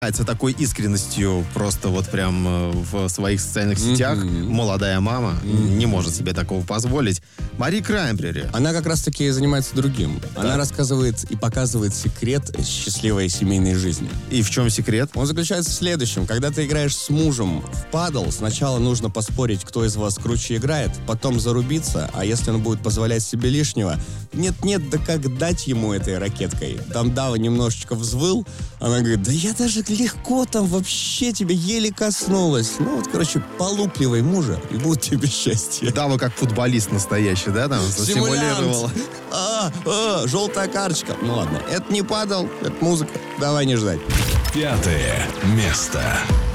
такой искренностью просто вот прям в своих социальных сетях. Молодая мама не может себе такого позволить. Мари Краймбрери. Она как раз-таки занимается другим. Она рассказывает и показывает секрет счастливой семейной жизни. И в чем секрет? Он заключается в следующем. Когда ты играешь с мужем в падл, сначала нужно поспорить, кто из вас круче играет, потом зарубиться, а если он будет позволять себе лишнего, нет-нет, да как дать ему этой ракеткой. Там Дава немножечко взвыл, она говорит, да я даже легко там вообще тебя еле коснулась. Ну вот, короче, полупливай мужа, и будет тебе счастье. Дава как футболист настоящий, да, там симулировала. Желтая карточка. Ну ладно, это не падал, это музыка. Давай не ждать. 5 место.